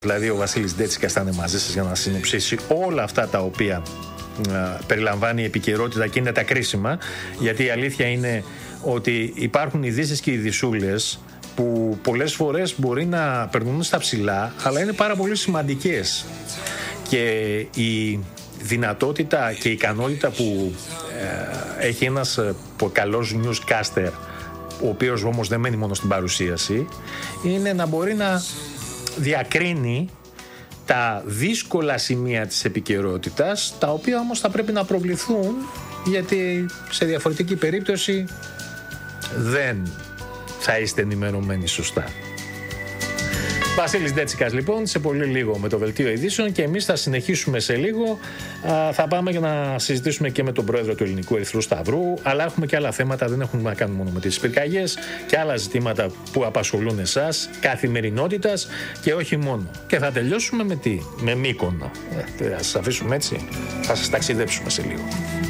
Δηλαδή ο Βασίλης Ντέτσικας θα είναι μαζί σας για να συνοψίσει όλα αυτά τα οποία περιλαμβάνει η επικαιρότητα και είναι τα κρίσιμα, γιατί η αλήθεια είναι ότι υπάρχουν ειδήσεις και ειδησούλες που πολλές φορές μπορεί να περνούν στα ψηλά, αλλά είναι πάρα πολύ σημαντικές, και η δυνατότητα και η ικανότητα που έχει ένας καλός newscaster, ο οποίος όμως δεν μένει μόνο στην παρουσίαση, είναι να μπορεί να διακρίνει τα δύσκολα σημεία της επικαιρότητας, τα οποία όμως θα πρέπει να προβληθούν, γιατί σε διαφορετική περίπτωση δεν θα είστε ενημερωμένοι σωστά. Βασίλης Ντέτσικας λοιπόν, σε πολύ λίγο με το Δελτίο Ειδήσεων, και εμείς θα συνεχίσουμε σε λίγο. Θα πάμε για να συζητήσουμε και με τον πρόεδρο του Ελληνικού Ερυθρού Σταυρού, αλλά έχουμε και άλλα θέματα, δεν έχουμε να κάνουμε μόνο με τις πυρκαγιές, και άλλα ζητήματα που απασχολούν εσάς, καθημερινότητας και όχι μόνο. Και θα τελειώσουμε με τι? Με Μύκονο. Θα σας αφήσουμε έτσι, θα σας ταξιδέψουμε σε λίγο.